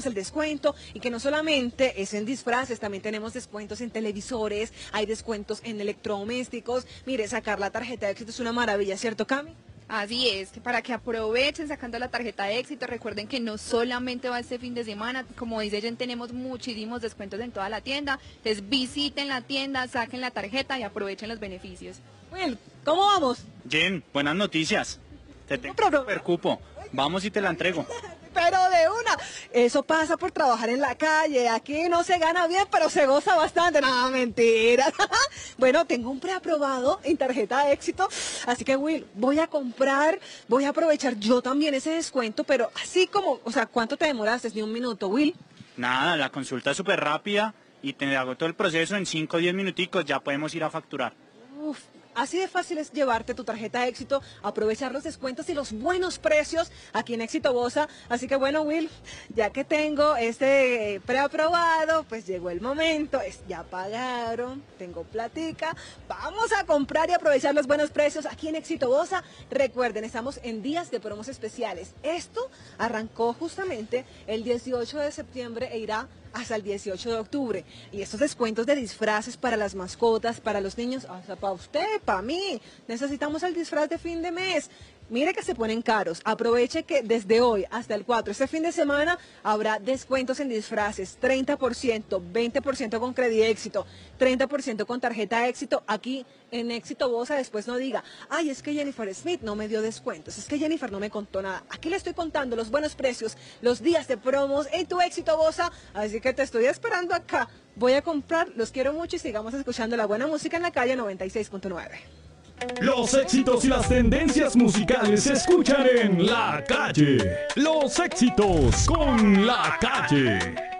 el descuento y que no solamente es en disfraces, también tenemos descuentos en televisores, hay descuentos en electrodomésticos. Mire, sacar la tarjeta de éxito es una maravilla, ¿cierto, Cami? Así es, que para que aprovechen sacando la tarjeta de éxito. Recuerden que no solamente va este fin de semana, como dice Jen, tenemos muchísimos descuentos en toda la tienda. Entonces visiten la tienda, saquen la tarjeta y aprovechen los beneficios. Will, ¿cómo vamos? Jen, buenas noticias. Te tengo un supercupo. Vamos y te la entrego. Pero de una, eso pasa por trabajar en la calle, aquí no se gana bien, pero se goza bastante, nada, mentira. Bueno, tengo un preaprobado en tarjeta de éxito, así que Will, voy a comprar, voy a aprovechar yo también ese descuento, pero así como, o sea, ¿cuánto te demoraste? Ni un minuto, Will. Nada, la consulta es súper rápida y te hago todo el proceso en 5 o 10 minuticos, ya podemos ir a facturar. Uf, así de fácil es llevarte tu tarjeta de éxito, aprovechar los descuentos y los buenos precios aquí en Éxito Bosa. Así que bueno, Will, ya que tengo este preaprobado, pues llegó el momento, ya pagaron, tengo platica, vamos a comprar y aprovechar los buenos precios aquí en Éxito Bosa. Recuerden, estamos en días de promos especiales. Esto arrancó justamente el 18 de septiembre e irá hasta el 18 de octubre. Y estos descuentos de disfraces para las mascotas, para los niños, hasta para usted, para mí. Necesitamos el disfraz de fin de mes. Mire que se ponen caros. Aproveche que desde hoy hasta el 4, este fin de semana, habrá descuentos en disfraces. 30%, 20% con Crediéxito, 30% con tarjeta éxito. Aquí en Éxito Bosa, después no diga, ay, es que Jennifer Smith no me dio descuentos, es que Jennifer no me contó nada. Aquí le estoy contando los buenos precios, los días de promos en tu Éxito Bosa, así que te estoy esperando acá. Voy a comprar, los quiero mucho y sigamos escuchando la buena música en la calle 96.9. Los éxitos y las tendencias musicales se escuchan en La Calle. Los éxitos con La Calle.